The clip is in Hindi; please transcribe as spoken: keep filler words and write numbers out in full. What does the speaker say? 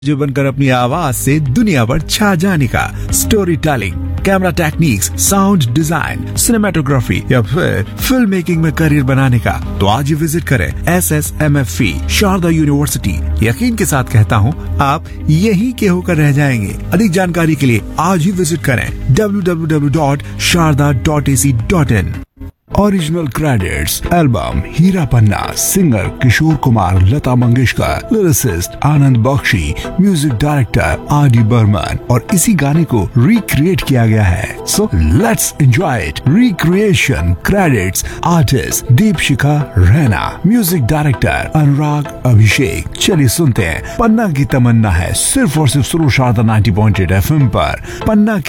जो बनकर अपनी आवाज से दुनिया पर छा जाने का story telling, camera techniques, sound design, cinematography या फिर फिल्म मेकिंग में करियर बनाने का, तो आज ही विजिट करें S S M F E Sharda university. यकीन के साथ कहता हूँ, आप यहीं के होकर रह जाएंगे। अधिक जानकारी के लिए आज ही विजिट करें W W W dot Sharda dot A C dot in. Original credits album Heera Panna, singer Kishore Kumar, Lata Mangeshkar, lyricist Anand Bakshi, music director R D Burman, और इसी गाने को रिक्रिएट किया गया है। So let's enjoy it. Recreation credits artist Deepshikha Raina, music director अनुराग अभिषेक। चलिए सुनते हैं, पन्ना की तमन्ना है सिर्फ और सिर्फ सुर Sharda ninety point eight F M पर। पन्ना